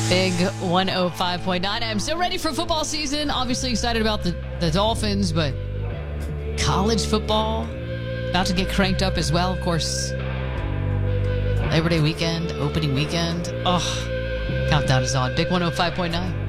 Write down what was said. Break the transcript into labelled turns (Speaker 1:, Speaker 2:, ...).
Speaker 1: Big 105.9. I'm so ready for football season. Obviously excited about the Dolphins, but college football about to get cranked up as well. Of course, Labor Day weekend, opening weekend. Oh, countdown is on. Big 105.9.